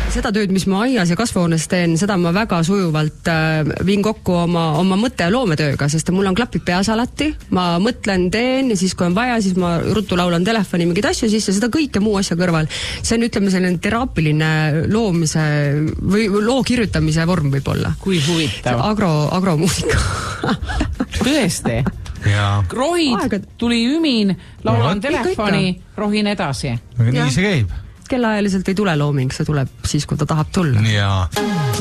Seda tööd, mis ma aias ja kasvuhoones teen, seda ma väga sujuvalt viin kokku oma mõtte ja loometööga, sest mul on klapid peas alati, ma mõtlen, teen ja siis kui on vaja, siis ma ruttu laulan telefoni mingeid asju sisse, seda kõike muu asja kõrval. See on, ütleme, selline teraapiline loomise või loo kirjutamise vorm võib olla. Kui huvitav. Agromuusika. Tõesti. Rohid, tuli ümin, laulan telefoni, rohin edasi. Nii see käib. Kellaajaliselt ei tule looming, see tuleb siis, kui ta tahab tulla. Jaa.